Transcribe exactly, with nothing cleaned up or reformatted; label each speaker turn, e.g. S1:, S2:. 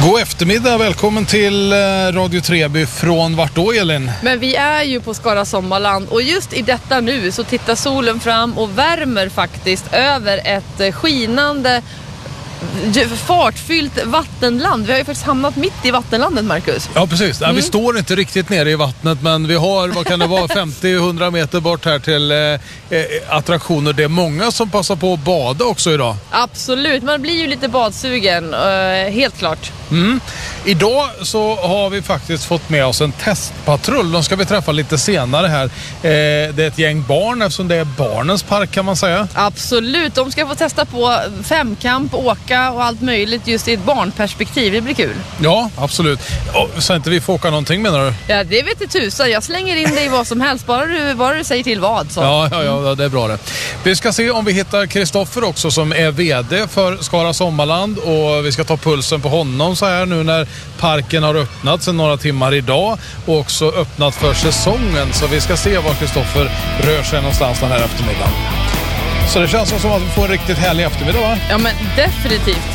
S1: God eftermiddag, välkommen till Radio Treby. Från vart då, Elin?
S2: Men vi är ju på Skara Sommarland och just i detta nu så tittar solen fram och värmer faktiskt över ett skinande fartfyllt vattenland. Vi har ju faktiskt hamnat mitt i vattenlandet, Marcus.
S1: Ja, precis. Nej,
S2: mm.
S1: Vi står inte riktigt nere i vattnet, men vi har, vad kan det vara, femtio till hundra meter bort här till eh, attraktioner. Det är många som passar på att bada också idag.
S2: Absolut, man blir ju lite badsugen, eh, helt klart.
S1: Mm. Idag så har vi faktiskt fått med oss en testpatrull. De ska vi träffa lite senare här. Eh, det är ett gäng barn, eftersom det är barnens park kan man säga.
S2: Absolut, de ska få testa på femkamp, åka och allt möjligt just i ett barnperspektiv. Det blir kul.
S1: Ja, absolut. Och, så inte vi får åka någonting, menar du?
S2: Ja, det vet du tusan. Jag slänger in dig i vad som helst, bara du, bara du säger till vad. Så.
S1: Ja, ja, ja, det är bra det. Vi ska se om vi hittar Kristoffer också, som är vd för Skara Sommarland, och vi ska ta pulsen på honom så här nu när parken har öppnat sedan några timmar idag och också öppnat för säsongen. Så vi ska se var Kristoffer rör sig någonstans den här eftermiddagen. Så det känns som att vi får en riktigt härlig eftermiddag, va?
S2: Ja, men definitivt.